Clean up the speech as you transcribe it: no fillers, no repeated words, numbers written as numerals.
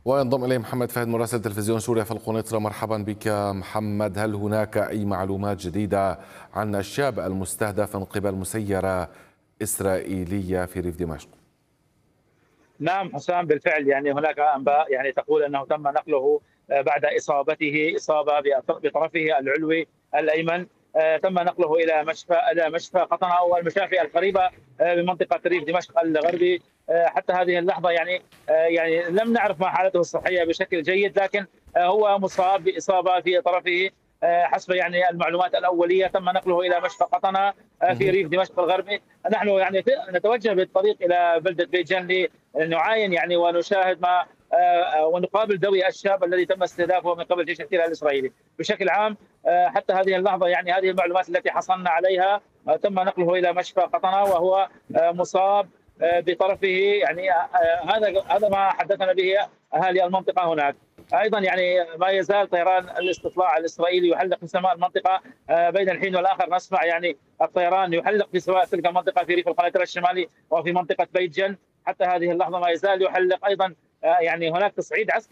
وينضم إليه محمد فهد مراسل تلفزيون سوريا في القنيطرة. مرحبا بك محمد. هل هناك أي معلومات جديدة عن الشاب المستهدف من قبل مسيرة إسرائيلية في ريف دمشق؟ نعم حسام، بالفعل هناك انباء تقول انه تم نقله بعد اصابه بطرفه العلوي الايمن. تم نقله الى مشفى قطنه او المشافي القريبه من منطقه ريف دمشق الغربي. حتى هذه اللحظه لم نعرف ما حالته الصحيه بشكل جيد، لكن هو مصاب باصابه في طرفه. حسب المعلومات الاوليه تم نقله الى مشفى قطنه في ريف دمشق الغربي. نحن نتوجه بالطريق الى بلده بيت جن لنعاين ونشاهد ما ونقابل ذوي الشاب الذي تم استهدافه من قبل جيش الاحتلال الاسرائيلي. بشكل عام حتى هذه اللحظه هذه المعلومات التي حصلنا عليها. تم نقله الى مشفى قطنه وهو مصاب بطرفه. هذا ما حدثنا به اهالي المنطقه هناك. ايضا ما يزال طيران الاستطلاع الاسرائيلي يحلق في سماء المنطقه. بين الحين والاخر نسمع الطيران يحلق في سماء تلك المنطقه في ريف القنيطره الشمالي وفي منطقه بيت جن. حتى هذه اللحظه ما يزال يحلق. ايضا هناك تصعيد عسكري